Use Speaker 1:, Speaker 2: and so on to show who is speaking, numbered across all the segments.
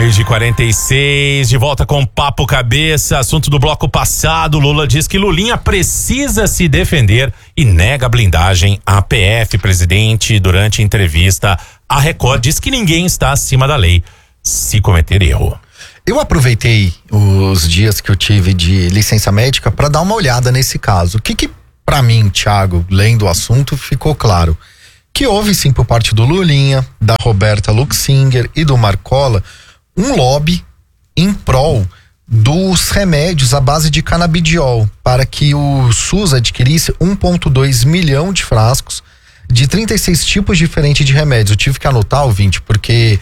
Speaker 1: 12h46, de volta com Papo Cabeça, assunto do bloco passado. Lula diz que Lulinha precisa se defender e nega blindagem à PF. Presidente, durante entrevista à Record, diz que ninguém está acima da lei se cometer erro.
Speaker 2: Eu aproveitei os dias que eu tive de licença médica para dar uma olhada nesse caso. O que para mim, Thiago, lendo o assunto, ficou claro? Que houve sim por parte do Lulinha, da Roberta Luxinger e do Marcola um lobby em prol dos remédios à base de canabidiol para que o SUS adquirisse 1,2 milhão de frascos de 36 tipos diferentes de remédios. Eu tive que anotar, ouvinte, porque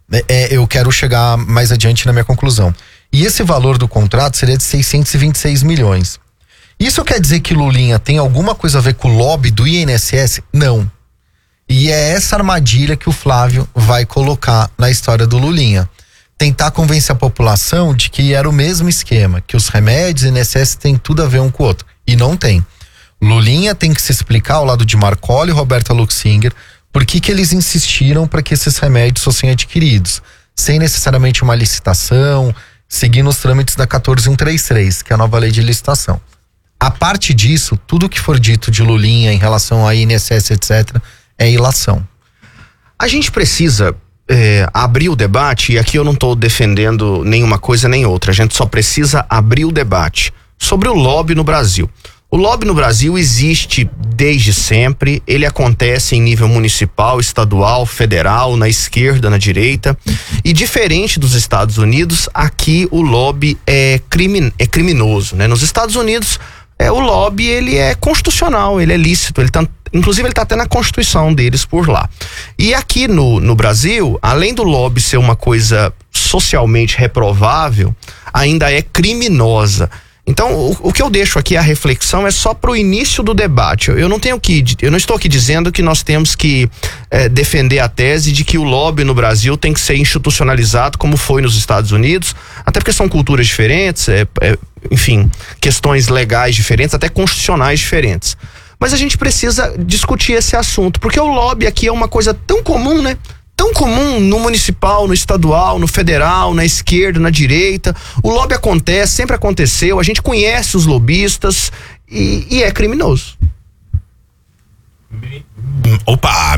Speaker 2: eu quero chegar mais adiante na minha conclusão. E esse valor do contrato seria de 626 milhões. Isso quer dizer que Lulinha tem alguma coisa a ver com o lobby do INSS? Não. E é essa armadilha que o Flávio vai colocar na história do Lulinha. Tentar convencer a população de que era o mesmo esquema, que os remédios e INSS têm tudo a ver um com o outro. E não tem. Lulinha tem que se explicar ao lado de Marcola e Roberta Luxinger por que eles insistiram para que esses remédios fossem adquiridos, sem necessariamente uma licitação, seguindo os trâmites da 14133, que é a nova lei de licitação. A parte disso, tudo que for dito de Lulinha em relação a INSS, etc., é ilação.
Speaker 3: A gente precisa abrir o debate, e aqui eu não estou defendendo nenhuma coisa nem outra, a gente só precisa abrir o debate sobre o lobby no Brasil. O lobby no Brasil existe desde sempre, ele acontece em nível municipal, estadual, federal, na esquerda, na direita, e diferente dos Estados Unidos, aqui o lobby é criminoso, né? Nos Estados Unidos, o lobby ele é constitucional, ele é lícito, inclusive ele está até na Constituição deles por lá. E aqui no Brasil, além do lobby ser uma coisa socialmente reprovável, ainda é criminosa. Então, o que eu deixo aqui a reflexão é só para o início do debate. Eu não estou aqui dizendo que nós temos que defender a tese de que o lobby no Brasil tem que ser institucionalizado como foi nos Estados Unidos, até porque são culturas diferentes, enfim, questões legais diferentes, até constitucionais diferentes. Mas a gente precisa discutir esse assunto, porque o lobby aqui é uma coisa tão comum, né? Tão comum no municipal, no estadual, no federal, na esquerda, na direita. O lobby acontece, sempre aconteceu, a gente conhece os lobistas e é criminoso.
Speaker 1: Opa,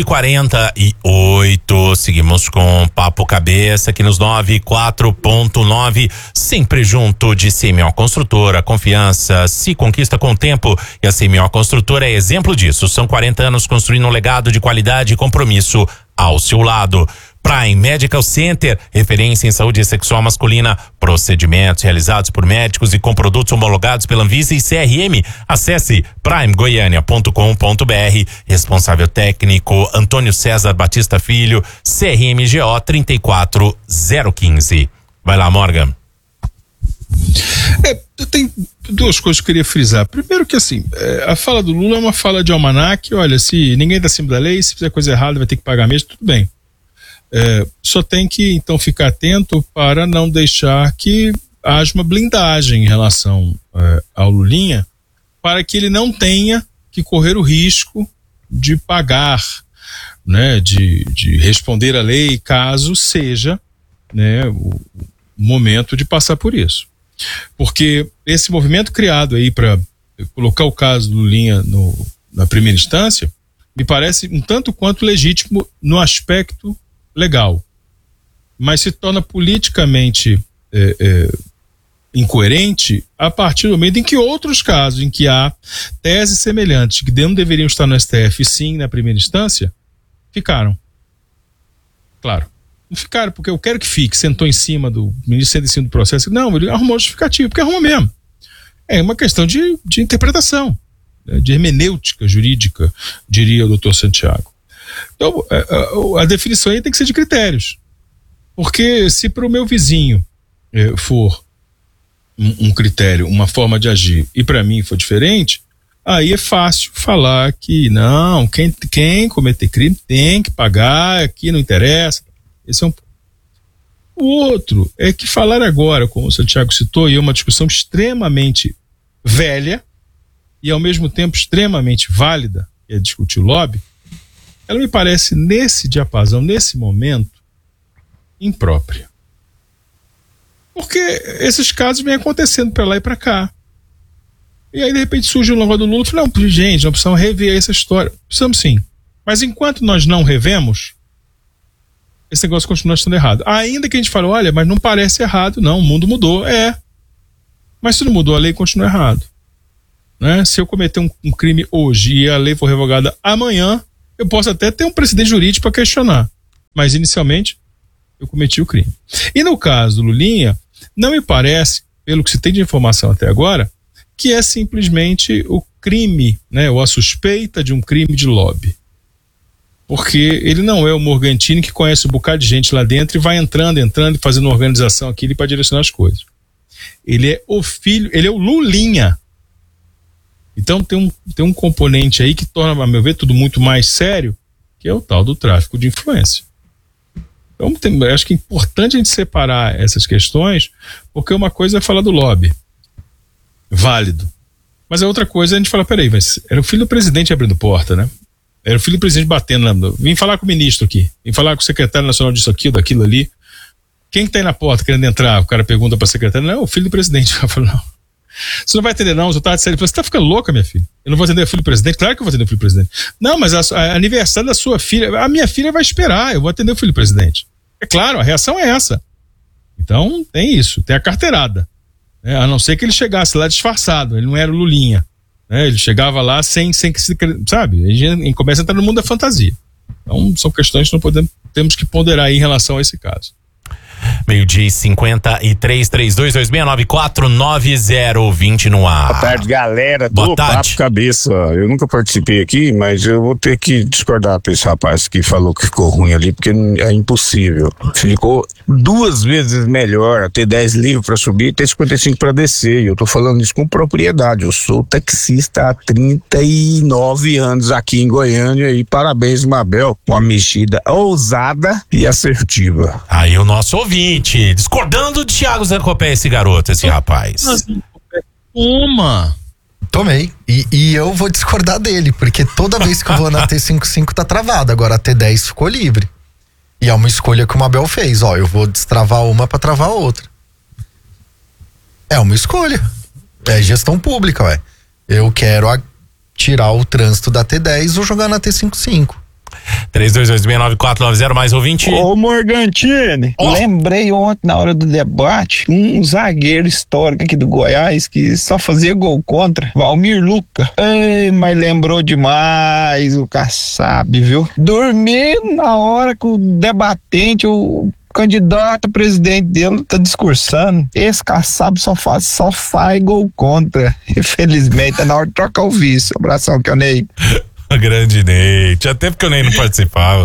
Speaker 1: 12h48, seguimos com Papo Cabeça aqui nos 94.9, sempre junto de CMO Construtora. Confiança se conquista com o tempo e a CMO Construtora é exemplo disso. São 40 anos construindo um legado de qualidade e compromisso ao seu lado. Prime Medical Center, referência em saúde sexual masculina, procedimentos realizados por médicos e com produtos homologados pela Anvisa e CRM. Acesse primegoiania.com.br. Responsável técnico Antônio César Batista Filho, CRMGO 34015. Vai lá, Morgan.
Speaker 4: Eu tenho duas coisas que eu queria frisar. Primeiro que assim, a fala do Lula é uma fala de almanaque. Olha, se ninguém está acima da lei, se fizer coisa errada vai ter que pagar mesmo, tudo bem. Só tem que então ficar atento para não deixar que haja uma blindagem em relação ao Lulinha, para que ele não tenha que correr o risco de pagar, né, de responder à lei caso seja, né, o momento de passar por isso. Porque esse movimento criado aí para colocar o caso do Lulinha na primeira instância me parece um tanto quanto legítimo no aspecto legal, mas se torna politicamente incoerente a partir do momento em que outros casos em que há teses semelhantes que não deveriam estar no STF sim na primeira instância, ficaram. Claro, não ficaram porque eu quero que fique, sentou em cima do ministro, sentou em cima do processo, não, ele arrumou justificativo, porque arrumou mesmo. É uma questão de interpretação, de hermenêutica jurídica, diria o doutor Santiago. Então, a definição aí tem que ser de critérios. Porque se para o meu vizinho for um critério, uma forma de agir, e para mim for diferente, aí é fácil falar que não, quem cometer crime tem que pagar, aqui não interessa. Esse é um ponto. O outro é que falar agora, como o Santiago citou, e é uma discussão extremamente velha e ao mesmo tempo extremamente válida, que é discutir o lobby, ela me parece nesse diapasão, nesse momento, imprópria. Porque esses casos vêm acontecendo para lá e para cá. E aí, de repente, surge o negócio do Lula e fala, não, gente, nós precisamos rever essa história. Precisamos sim. Mas enquanto nós não revemos, esse negócio continua estando errado. Ainda que a gente fale, olha, mas não parece errado, não, o mundo mudou. Mas se não mudou, a lei continua errado. Né? Se eu cometer um crime hoje e a lei for revogada amanhã, eu posso até ter um precedente jurídico para questionar. Mas, inicialmente, eu cometi o crime. E no caso do Lulinha, não me parece, pelo que se tem de informação até agora, que é simplesmente o crime, né, ou a suspeita de um crime de lobby. Porque ele não é o Morgantini que conhece um bocado de gente lá dentro e vai entrando e fazendo uma organização aqui para direcionar as coisas. Ele é o filho, ele é o Lulinha. Então tem um componente aí que torna, a meu ver, tudo muito mais sério, que é o tal do tráfico de influência. Então acho que é importante a gente separar essas questões, porque uma coisa é falar do lobby. Válido. Mas a outra coisa é a gente falar, peraí, mas era o filho do presidente abrindo porta, né? Era o filho do presidente batendo vim falar com o ministro aqui, vim falar com o secretário nacional disso aqui, daquilo ali. Quem que tá aí na porta querendo entrar? O cara pergunta pra secretária, não, é o filho do presidente. Eu falo, não. Você não vai atender não, você tá de série. Você tá ficando louca, minha filha? Eu não vou atender o filho do presidente? Claro que eu vou atender o filho do presidente. Não, mas a aniversário da sua filha, a minha filha vai esperar, eu vou atender o filho do presidente. É claro, a reação é essa. Então, tem isso, tem a carteirada. A não ser que ele chegasse lá disfarçado, ele não era o Lulinha. Ele chegava lá sem que se, sabe? A gente começa a entrar no mundo da fantasia. Então, são questões que temos que ponderar aí em relação a esse caso.
Speaker 1: 12:53, 3226949020 no ar.
Speaker 5: Boa tarde, galera do Papo Cabeça. Eu nunca participei aqui, mas eu vou ter que discordar pra esse rapaz que falou que ficou ruim ali, porque é impossível. Ficou 2 vezes melhor ter 10 livros pra subir e ter 55 pra descer. E eu tô falando isso com propriedade. Eu sou taxista há 39 anos aqui em Goiânia e parabéns, Mabel, com a mexida ousada e assertiva.
Speaker 1: Aí o nosso ouvinte, discordando de Thiago Zancopé, esse garoto, esse rapaz.
Speaker 2: Tomei. E eu vou discordar dele, porque toda vez que eu vou na T55 tá travada, agora a T10 ficou livre. E é uma escolha que o Mabel fez, eu vou destravar uma pra travar a outra. É uma escolha. É gestão pública, ué. Eu quero tirar o trânsito da T10 ou jogar na T55.
Speaker 1: 32269490, mais ouvinte.
Speaker 5: Ô Morgantini, lembrei ontem na hora do debate um zagueiro histórico aqui do Goiás que só fazia gol contra, Valmir Luca. Mas lembrou demais o Kassab, viu? Dormi na hora que o debatente, o candidato a presidente dele tá discursando. Esse Kassab só faz gol contra. Infelizmente tá na hora de trocar o vice. Abração, Ney.
Speaker 1: Grande Ney. Tinha tempo que o Ney não participava.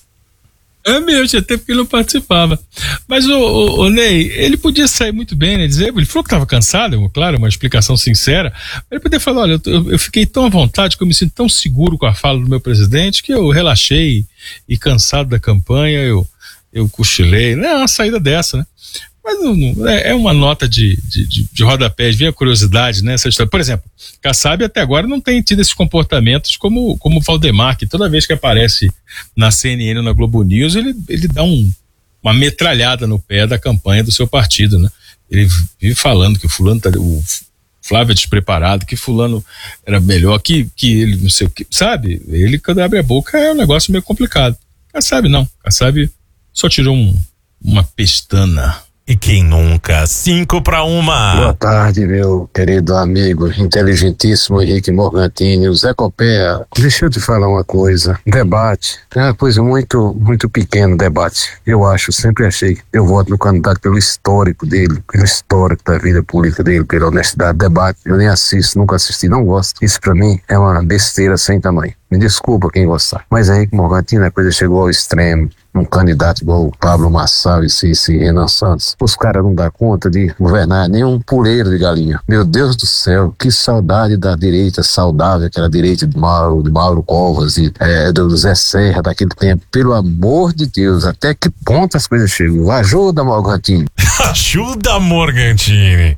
Speaker 4: É mesmo, tinha tempo que ele não participava. Mas o Ney, ele podia sair muito bem, né? Ele falou que estava cansado, claro, uma explicação sincera. Ele podia falar, olha, eu fiquei tão à vontade, que eu me sinto tão seguro com a fala do meu presidente, que eu relaxei e cansado da campanha, eu cochilei. Não é uma saída dessa, né? Mas é uma nota de rodapé, vem a curiosidade, né? Essa história. Por exemplo, Kassab até agora não tem tido esses comportamentos como o Valdemar, que toda vez que aparece na CNN ou na Globo News, ele dá uma metralhada no pé da campanha do seu partido, né? Ele vive falando que o Flávio é despreparado, que fulano era melhor, que ele não sei o que, sabe? Ele, quando abre a boca, é um negócio meio complicado. Kassab não, Kassab só tirou uma pestana.
Speaker 1: E quem nunca? 5-1.
Speaker 5: Boa tarde, meu querido amigo, inteligentíssimo Henrique Morgantini, o Zé Copé. Deixa eu te falar uma coisa. Debate é uma coisa muito, muito pequena, debate. Eu sempre achei que eu voto no candidato pelo histórico dele, pelo histórico da vida pública dele, pela honestidade. Debate, eu nem assisto, nunca assisti, não gosto. Isso pra mim é uma besteira sem tamanho. Me desculpa quem gostar. Mas Henrique Morgantini, a coisa chegou ao extremo. Um candidato igual o Pablo Marçal e Renan Santos. Os caras não dão conta de governar nem um puleiro de galinha. Meu Deus do céu, que saudade da direita saudável, aquela direita de Mauro Covas e do Zé Serra daquele tempo. Pelo amor de Deus, até que ponto as coisas chegam? Ajuda, Morgantini.
Speaker 1: Ajuda, Morgantini.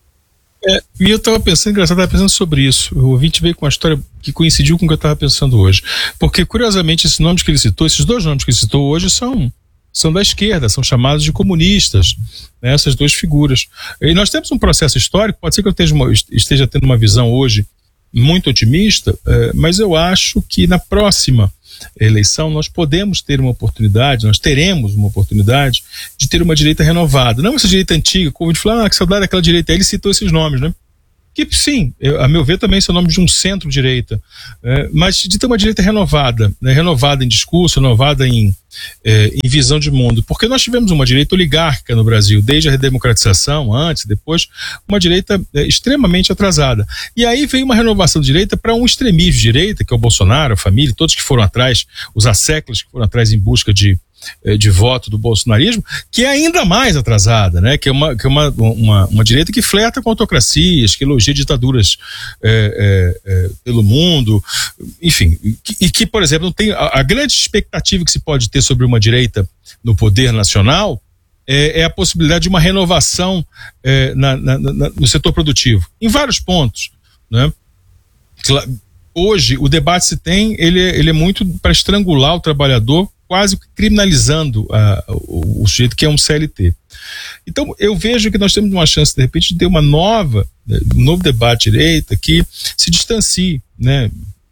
Speaker 4: E eu tava pensando sobre isso. O ouvinte veio com uma história que coincidiu com o que eu tava pensando hoje. Porque, curiosamente, esses nomes que ele citou, esses 2 nomes que ele citou hoje são são da esquerda, são chamados de comunistas, né, essas duas figuras. E nós temos um processo histórico, pode ser que eu esteja tendo uma visão hoje muito otimista, mas eu acho que na próxima eleição nós podemos ter uma oportunidade, nós teremos uma oportunidade de ter uma direita renovada, não essa direita antiga, como a gente fala, que saudade daquela direita, aí ele citou esses nomes, né? Que sim, a meu ver também são nomes de um centro-direita, mas de ter uma direita renovada, né? Renovada em discurso, renovada em visão de mundo, porque nós tivemos uma direita oligárquica no Brasil, desde a redemocratização, antes, depois, uma direita extremamente atrasada. E aí veio uma renovação de direita para um extremismo de direita, que é o Bolsonaro, a família, todos que foram atrás, os asseclas que foram atrás em busca de voto do bolsonarismo, que é ainda mais atrasada, né? Que é uma direita que flerta com autocracias, que elogia ditaduras pelo mundo, enfim, e que, por exemplo, não tem a grande expectativa que se pode ter sobre uma direita no poder nacional é a possibilidade de uma renovação no setor produtivo, em vários pontos, né? Hoje o debate se tem, ele é muito para estrangular o trabalhador, quase criminalizando o sujeito que é um CLT. Então eu vejo que nós temos uma chance de repente de ter um novo debate direita que se distancie, né?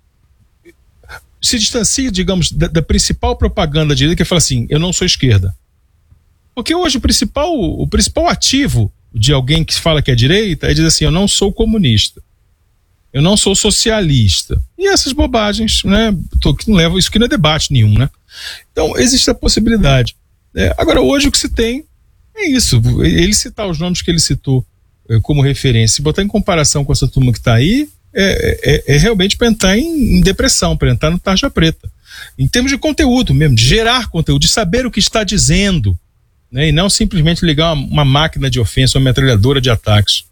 Speaker 4: Se distancie, digamos, da principal propaganda direita, que fala assim, eu não sou esquerda. Porque hoje o principal ativo de alguém que fala que é direita é dizer assim, eu não sou comunista, eu não sou socialista. E essas bobagens, né, que não levam, isso que não é debate nenhum, né? Então, existe a possibilidade. Agora, hoje o que se tem é isso. Ele citar os nomes que ele citou como referência, botar em comparação com essa turma que está aí, é realmente para entrar em depressão, para entrar no tarja preta. Em termos de conteúdo mesmo, de gerar conteúdo, de saber o que está dizendo, né, e não simplesmente ligar uma máquina de ofensa, uma metralhadora de ataques.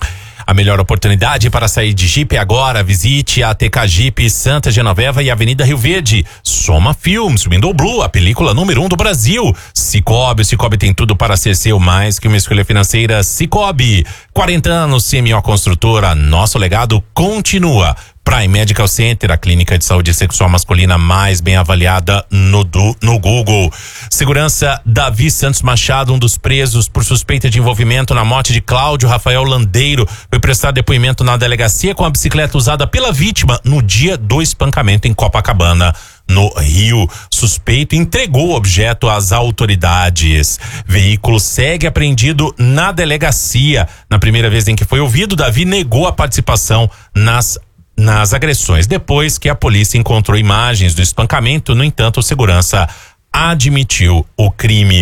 Speaker 1: A melhor oportunidade para sair de Jeep é agora. Visite a TK Jeep Santa Genoveva e Avenida Rio Verde. Soma Filmes, Window Blue, a película número 1 do Brasil. Cicobi, o Cicobi tem tudo para ser seu, mais que uma escolha financeira. Cicobi, 40 anos, CMO Construtora, nosso legado continua. Prime Medical Center, a clínica de saúde sexual masculina mais bem avaliada no Google. Segurança, Davi Santos Machado, um dos presos por suspeita de envolvimento na morte de Cláudio Rafael Landeiro, foi prestar depoimento na delegacia com a bicicleta usada pela vítima no dia do espancamento em Copacabana, no Rio. Suspeito entregou o objeto às autoridades. Veículo segue apreendido na delegacia. Na primeira vez em que foi ouvido, Davi negou a participação nas agressões. Depois que a polícia encontrou imagens do espancamento, no entanto, o segurança admitiu o crime.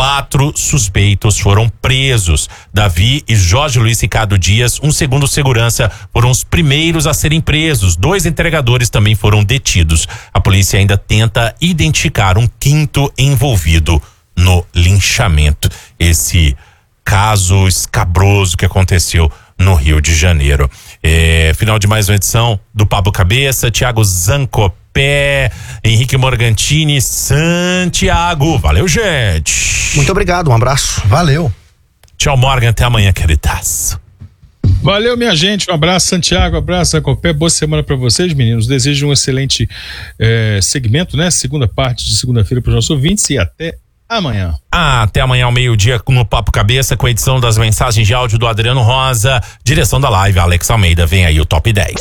Speaker 1: 4 suspeitos foram presos. Davi e Jorge Luiz Ricardo Dias, um segundo segurança, foram os primeiros a serem presos. 2 entregadores também foram detidos. A polícia ainda tenta identificar um 5º envolvido no linchamento. Esse caso escabroso que aconteceu no Rio de Janeiro. Final de mais uma edição do Papo Cabeça. Thiago Zancopé, Henrique Morgantini, Santiago. Valeu, gente.
Speaker 3: Muito obrigado, um abraço.
Speaker 2: Valeu.
Speaker 1: Tchau, Morgan. Até amanhã, queridas.
Speaker 4: Valeu, minha gente. Um abraço, Santiago. Um abraço, Zancopé. Boa semana para vocês, meninos. Desejo um excelente segmento, né? Segunda parte de segunda-feira para os nossos ouvintes e até amanhã.
Speaker 1: Até amanhã ao meio-dia no Papo Cabeça, com a edição das mensagens de áudio do Adriano Rosa, direção da live Alex Almeida. Vem aí o Top 10.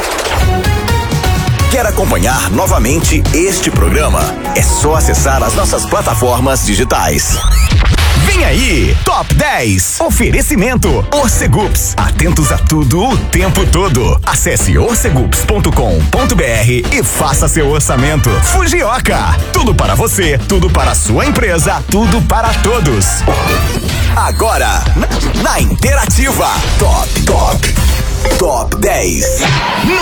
Speaker 6: Quer acompanhar novamente este programa? É só acessar as nossas plataformas digitais. Vem aí, Top 10. Oferecimento Orcegups. Atentos a tudo o tempo todo. Acesse orcegups.com.br e faça seu orçamento. Fujioka. Tudo para você, tudo para a sua empresa, tudo para todos. Agora, na Interativa, Top 10.